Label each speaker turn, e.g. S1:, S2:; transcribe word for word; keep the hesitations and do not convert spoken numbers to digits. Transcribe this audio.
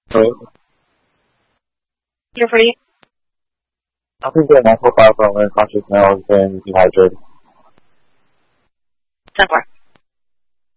S1: Hello?
S2: Here for you.
S1: I think the natural file from unconscious now has been dehydrated.
S2: So far.